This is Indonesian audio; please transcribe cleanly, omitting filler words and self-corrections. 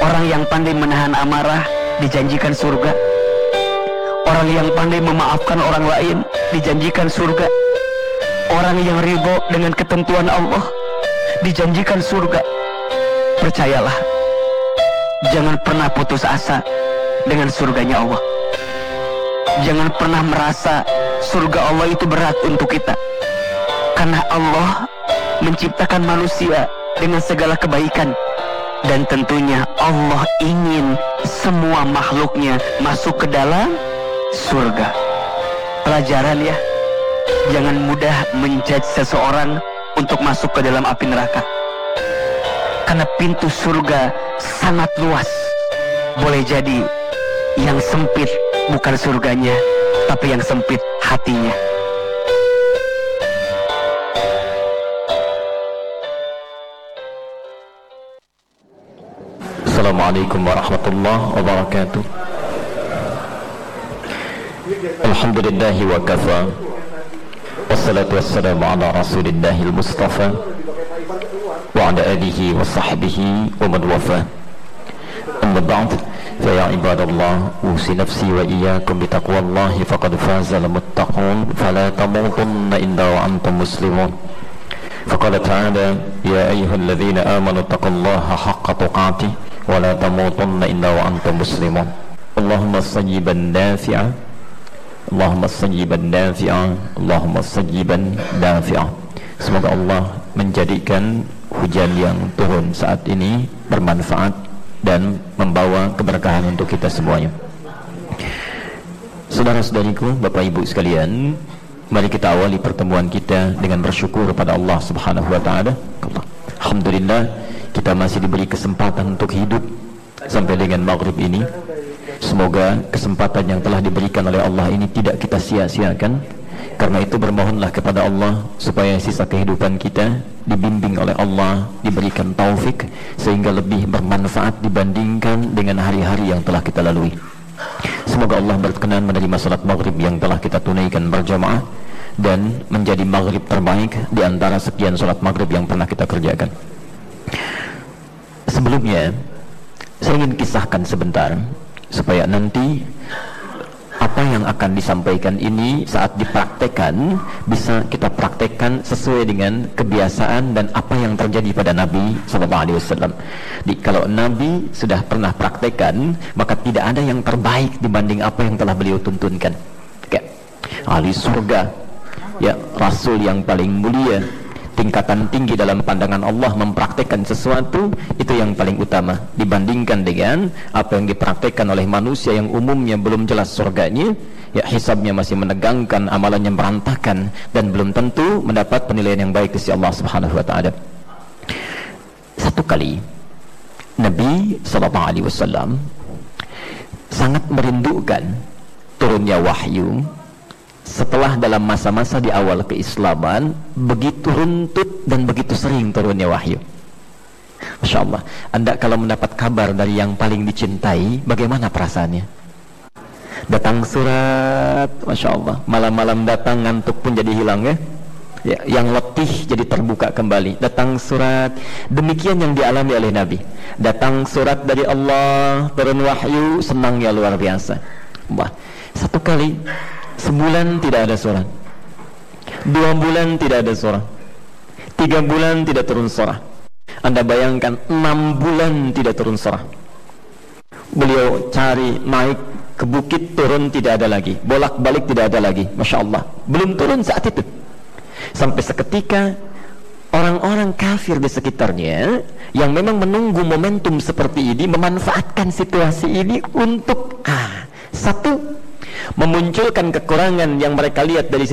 Orang yang pandai menahan amarah dijanjikan surga. Orang yang pandai memaafkan orang lain dijanjikan surga. Orang yang ridho dengan ketentuan Allah dijanjikan surga. Percayalah, jangan pernah putus asa dengan surganya Allah. Jangan pernah merasa surga Allah itu berat untuk kita, karena Allah menciptakan manusia dengan segala kebaikan, dan tentunya Allah ingin semua makhluknya masuk ke dalam surga. Pelajaran ya, jangan mudah menjudge seseorang untuk masuk ke dalam api neraka, karena pintu surga sangat luas. Boleh jadi yang sempit bukan surganya, tapi yang sempit hatinya. Assalamualaikum warahmatullahi wabarakatuh. Alhamdulillahi wa kafa, wassalatu wassalamu ala rasulillahil mustafa wa ala alihi wa sahbihi wa man wafa. Amma ba'd, fa ya ibadallah, usi nafsi wa iyyakum bi taqwallahi faqad fazal muttaqun, fala tamutunna illa wa antum muslimun. Faqala ta'ala, ya ayyuhalladzina amanu taqullaha haqqa tuqatih wa la tamutunna illa wa antum muslimun. Allahumma sayyiban nafi'a, Allahumma sayyiban nafi'a, Allahumma sayyiban nafi'a. Semoga Allah menjadikan hujan yang turun saat ini bermanfaat dan membawa keberkahan untuk kita semuanya. Saudara-saudariku, Bapak Ibu sekalian, mari kita awali pertemuan kita dengan bersyukur kepada Allah Subhanahu wa taala. Alhamdulillah, kita masih diberi kesempatan untuk hidup sampai dengan maghrib ini. Semoga kesempatan yang telah diberikan oleh Allah ini tidak kita sia-siakan. Karena itu bermohonlah kepada Allah supaya sisa kehidupan kita dibimbing oleh Allah, diberikan taufik sehingga lebih bermanfaat dibandingkan dengan hari-hari yang telah kita lalui. Semoga Allah berkenan menerima salat maghrib yang telah kita tunaikan berjamaah dan menjadi maghrib terbaik di antara sekian salat maghrib yang pernah kita kerjakan. Sebelumnya, saya ingin kisahkan sebentar supaya nanti apa yang akan disampaikan ini saat dipraktekkan bisa kita praktekkan sesuai dengan kebiasaan dan apa yang terjadi pada Nabi SAW. Kalau Nabi sudah pernah praktekkan, maka tidak ada yang terbaik dibanding apa yang telah beliau tuntunkan. Ahli surga, ya, Rasul yang paling mulia, tingkatan tinggi dalam pandangan Allah, mempraktekkan sesuatu itu yang paling utama dibandingkan dengan apa yang dipraktekkan oleh manusia yang umumnya belum jelas surganya, ya, hisabnya masih menegangkan, amalannya berantakan dan belum tentu mendapat penilaian yang baik di sisi Allah Subhanahu wa taala. Satu kali Nabi SAW sangat merindukan turunnya wahyu setelah dalam masa-masa di awal keislaman begitu runtut dan begitu sering turunnya wahyu. Masya Allah, Anda kalau mendapat kabar dari yang paling dicintai, bagaimana perasaannya? Datang surat, Masya Allah, malam-malam datang ngantuk pun jadi hilang, ya? Yang letih jadi terbuka kembali. Datang surat, demikian yang dialami oleh Nabi. Datang surat dari Allah, turun wahyu, senangnya luar biasa. Wah, satu kali sebulan tidak ada surat, 2 bulan tidak ada surat, 3 bulan tidak turun surah. Anda bayangkan 6 bulan tidak turun surah. Beliau cari, naik ke bukit, turun tidak ada lagi, bolak-balik tidak ada lagi. Masya Allah, belum turun saat itu. Sampai seketika orang-orang kafir di sekitarnya yang memang menunggu momentum seperti ini memanfaatkan situasi ini untuk satu, memunculkan kekurangan yang mereka lihat dari